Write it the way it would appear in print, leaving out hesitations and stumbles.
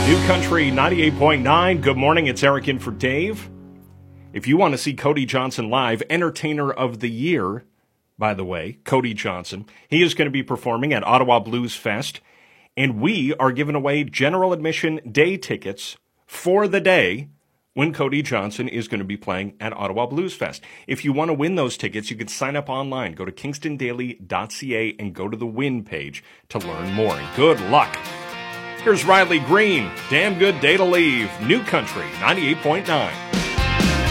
New Country 98.9. Good morning. It's Eric in for Dave. If you want to see Cody Johnson live, Entertainer of the Year, by the way, Cody Johnson, he is going to be performing at Ottawa Blues Fest, and we are giving away general admission day tickets for the day when Cody Johnson is going to be playing at Ottawa Blues Fest. If you want to win those tickets, you can sign up online. Go to kingstondaily.ca and go to the win page to learn more. And good luck. Here's Riley Green. Damn good day to leave. New Country 98.9.